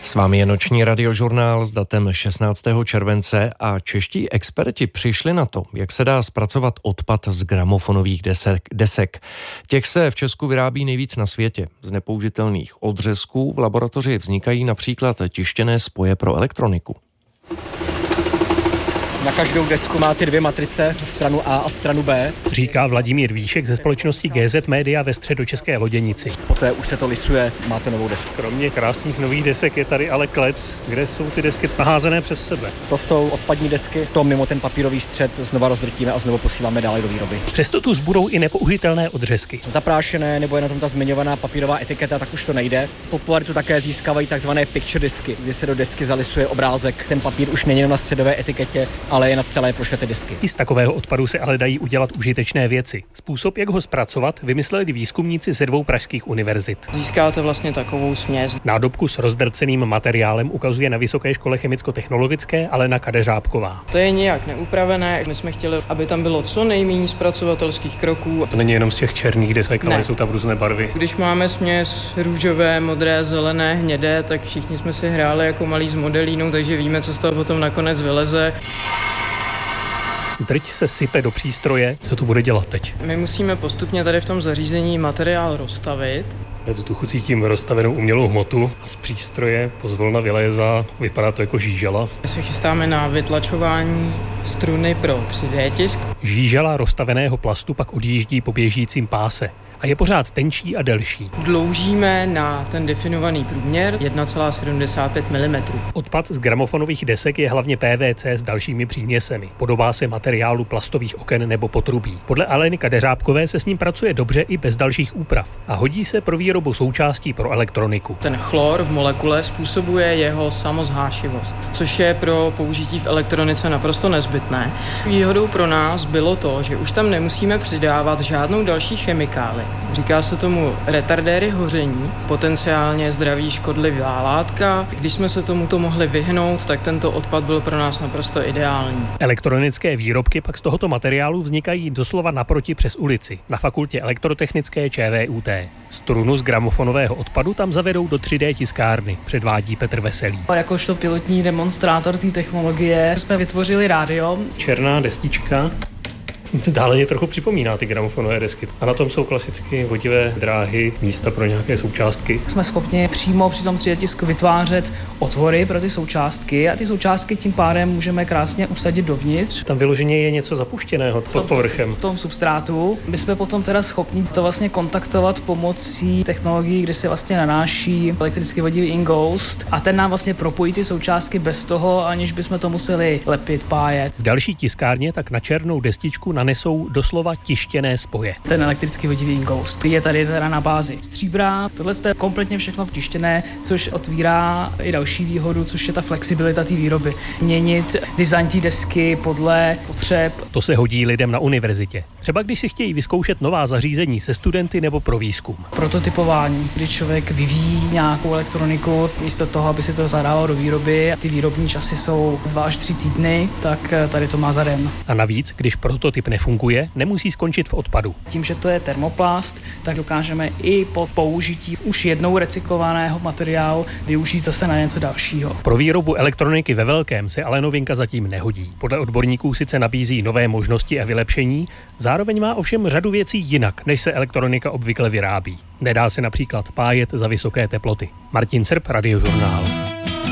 S vámi je noční radiožurnál s datem 16. července a čeští experti přišli na to, jak se dá zpracovat odpad z gramofonových desek. Těch se v Česku vyrábí nejvíc na světě. Z nepoužitelných odřezků v laboratoři vznikají například tištěné spoje pro elektroniku. Na každou desku má ty dvě matrice, stranu A a stranu B. Říká Vladimír Víšek ze společnosti GZ Media ve středočeské Loděnici. Poté už se to lisuje, máte novou desku. Kromě krásných nových desek je tady ale klec, kde jsou ty desky naházené přes sebe. To jsou odpadní desky, to mimo ten papírový střed znova rozdrtíme a znovu posíláme dále do výroby. Přesto tu zbudou i nepoužitelné odřezky. Zaprášené nebo je na tom ta zmiňovaná papírová etiketa, tak už to nejde. Popularitu také získávají takzvané picture disky, kdy se do desky zalisuje obrázek. Ten papír už není na středové etiketě, ale je na celé ploše ty disky. I z takového odpadu se ale dají udělat užitečné věci. Způsob, jak ho zpracovat, vymysleli výzkumníci ze 2 pražských univerzit. Získáte vlastně takovou směs. Nádobku s rozdrceným materiálem ukazuje na Vysoké škole chemicko-technologické Alena Kadeřábková. To je nijak neupravené. My jsme chtěli, aby tam bylo co nejméně zpracovatelských kroků. To není jenom z těch černých desek, ale jsou tam různé barvy. Když máme směs růžové, modré, zelené, hnědé, tak všichni jsme si hráli jako malí s modelínou, takže víme, co z toho potom nakonec vyleze. Drť se sype do přístroje. Co to bude dělat teď? My musíme postupně tady v tom zařízení materiál rozstavit. Ve vzduchu cítím rozstavenou umělou hmotu a z přístroje pozvolna vylézá. Vypadá to jako žížala. My se chystáme na vytlačování struny pro 3D tisk. Žížala rozstaveného plastu pak odjíždí po běžícím páse a je pořád tenčí a delší. Dloužíme na ten definovaný průměr 1,75 mm. Odpad z gramofonových desek je hlavně PVC s dalšími příměsemi. Podobá se materiálu plastových oken nebo potrubí. Podle Aleny Kadeřábkové se s ním pracuje dobře i bez dalších úprav a hodí se pro výrobu součástí pro elektroniku. Ten chlor v molekule způsobuje jeho samozhášivost, což je pro použití v elektronice naprosto nezbytné. Výhodou pro nás bylo to, že už tam nemusíme přidávat žádnou další chemikálii. Říká se tomu retardéry hoření, potenciálně zdraví škodlivá látka. Když jsme se tomuto mohli vyhnout, tak tento odpad byl pro nás naprosto ideální. Elektronické výrobky pak z tohoto materiálu vznikají doslova naproti přes ulici, na fakultě elektrotechnické ČVUT. Strunu z gramofonového odpadu tam zavedou do 3D tiskárny, předvádí Petr Veselý. Jakožto pilotní demonstrátor té technologie jsme vytvořili rádio. Černá destička. Dále mě trochu připomíná ty gramofonové desky. A na tom jsou klasicky vodivé dráhy, místa pro nějaké součástky. Jsme schopni přímo při tom 3D tisku vytvářet otvory pro ty součástky a ty součástky tím pádem můžeme krásně usadit dovnitř. Tam vyloženě je něco zapuštěného pod povrchem. V tom substrátu. My jsme potom teda schopni to vlastně kontaktovat pomocí technologií, kdy se vlastně nanáší elektricky vodivý inghoust a ten nám vlastně propojí ty součástky bez toho, aniž bychom to museli lepit, pájet. V další tiskárně tak na černou destičku nanesou doslova tištěné spoje. Ten elektrický vodivý inghoust je tady teda na bázi stříbra. Tohle je kompletně všechno vtištěné, což otvírá i další výhodu, což je ta flexibilita té výroby. Měnit design té desky podle potřeb. To se hodí lidem na univerzitě. Třeba když si chtějí vyzkoušet nová zařízení se studenty nebo pro výzkum. Prototypování, kdy člověk vyvíjí nějakou elektroniku, místo toho, aby si to zadával do výroby a ty výrobní časy jsou 2 až 3 týdny, tak tady to má za den. A navíc, když prototyp nefunguje, nemusí skončit v odpadu. Tím, že to je termoplast, tak dokážeme i po použití už jednou recyklovaného materiálu využít zase na něco dalšího. Pro výrobu elektroniky ve velkém se ale novinka zatím nehodí. Podle odborníků sice nabízí nové možnosti a vylepšení, zároveň má ovšem řadu věcí jinak, než se elektronika obvykle vyrábí. Nedá se například pájet za vysoké teploty. Martin Srb, Radiožurnál.